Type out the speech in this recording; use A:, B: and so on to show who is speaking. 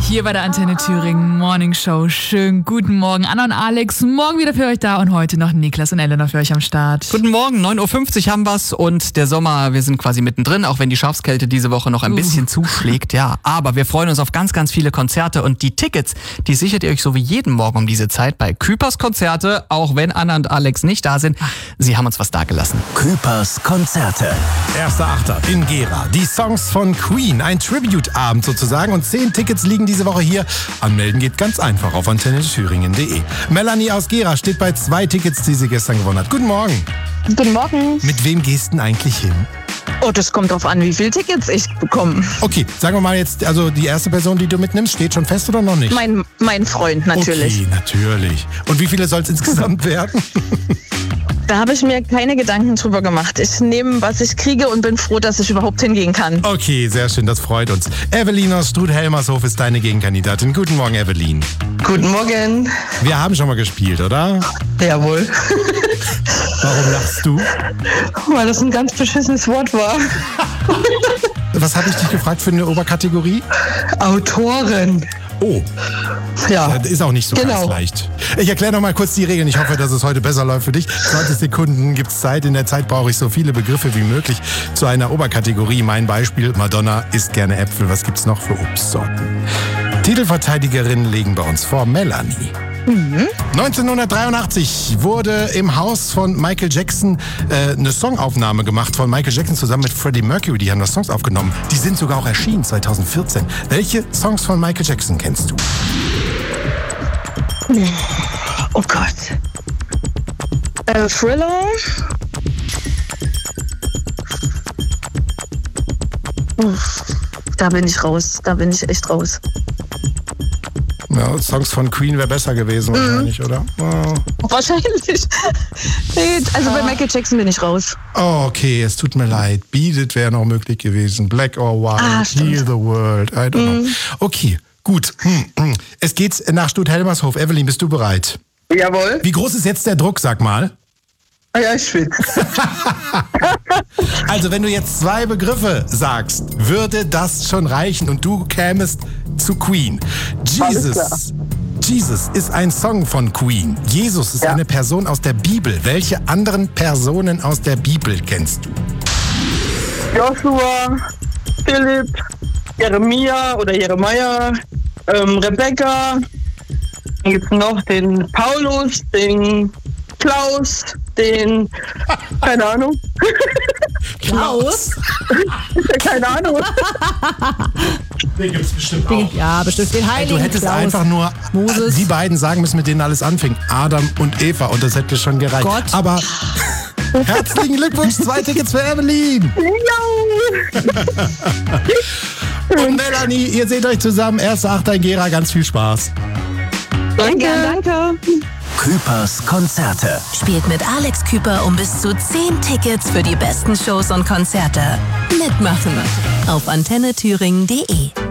A: Hier bei der Antenne Thüringen Morning Show. Schönen guten Morgen. Anna und Alex, morgen wieder für euch da und heute noch Niklas und Elena für euch am Start.
B: Guten Morgen, 9.50 Uhr haben wir's und der Sommer, wir sind quasi mittendrin, auch wenn die Schafskälte diese Woche noch ein bisschen zuschlägt, ja. Aber wir freuen uns auf ganz, ganz viele Konzerte und die Tickets, die sichert ihr euch so wie jeden Morgen um diese Zeit bei Küpers Konzerte, auch wenn Anna und Alex nicht da sind. Sie haben uns was dagelassen.
C: Küpers Konzerte.
D: 1.8. in Gera. Die Songs von Queen, ein Tribute-Abend sozusagen und 10 Tickets liegen diese Woche hier. Anmelden geht ganz einfach auf antennethüringen.de. Melanie aus Gera steht bei 2 Tickets, die sie gestern gewonnen hat. Guten Morgen.
E: Guten Morgen.
D: Mit wem gehst du denn eigentlich hin?
E: Oh, das kommt drauf an, wie viele Tickets ich bekomme.
D: Okay, sagen wir mal jetzt, also die erste Person, die du mitnimmst, steht schon fest oder noch nicht?
E: Mein Freund, natürlich.
D: Okay, natürlich. Und wie viele soll es insgesamt werden?
E: Da habe ich mir keine Gedanken drüber gemacht. Ich nehme, was ich kriege und bin froh, dass ich überhaupt hingehen kann.
D: Okay, sehr schön, das freut uns. Evelyn aus Struth-Helmershof ist deine Gegenkandidatin. Guten Morgen, Evelyn.
F: Guten Morgen.
D: Wir haben schon mal gespielt, oder?
F: Jawohl.
D: Warum lachst du?
F: Weil das ein ganz beschissenes Wort war.
D: Was habe ich dich gefragt für eine Oberkategorie?
F: Autoren.
D: Oh.
F: Ja.
D: Ist auch nicht so ganz leicht. Ich erkläre noch mal kurz die Regeln. Ich hoffe, dass es heute besser läuft für dich. 20 Sekunden gibt es Zeit. In der Zeit brauche ich so viele Begriffe wie möglich zu einer Oberkategorie. Mein Beispiel, Madonna isst gerne Äpfel. Was gibt's noch für Obstsorten? Titelverteidigerinnen legen bei uns vor Melanie. 1983 wurde im Haus von Michael Jackson eine Songaufnahme gemacht von Michael Jackson zusammen mit Freddie Mercury. Die haben das Songs aufgenommen. Die sind sogar auch erschienen 2014. Welche Songs von Michael Jackson kennst du?
E: Oh Gott. Thriller. Da bin ich raus. Da bin ich echt raus.
D: Ja, Songs von Queen wäre besser gewesen wahrscheinlich, oder? Oh.
E: Wahrscheinlich. Nee, also bei Michael Jackson bin ich raus.
D: Oh, okay, es tut mir leid. Beat It wäre noch möglich gewesen. Black or White, Heal the World, I don't know. Okay, gut. Es geht nach Struth-Helmershof. Evelyn, bist du bereit?
F: Jawohl.
D: Wie groß ist jetzt der Druck, sag mal?
F: Ja, ich schwitze.
D: Also, wenn du jetzt 2 Begriffe sagst, würde das schon reichen und du kämest zu Queen. Jesus ist ein Song von Queen. Jesus ist eine Person aus der Bibel. Welche anderen Personen aus der Bibel kennst du?
F: Joshua, Philipp, Jeremia oder Jeremiah, Rebecca. Dann gibt es noch den Paulus, den Klaus, den... Keine Ahnung.
A: Klaus?
F: Keine Ahnung.
D: Den gibt's bestimmt auch.
A: Ja, bestimmt den Heiligen
D: Du hättest
A: Klaus.
D: einfach nur
A: Moses.
D: die beiden sagen müssen, mit denen alles anfing. Adam und Eva. Und das hätte schon gereicht.
A: Gott.
D: Aber herzlichen Glückwunsch, 2 Tickets für Evelyn. Und Melanie, ihr seht euch zusammen. 1.8. in Gera. Ganz viel Spaß.
E: Danke.
C: Küpers Konzerte.
G: Spielt mit Alex Küper um bis zu 10 Tickets für die besten Shows und Konzerte. Mitmachen auf antennethüringen.de.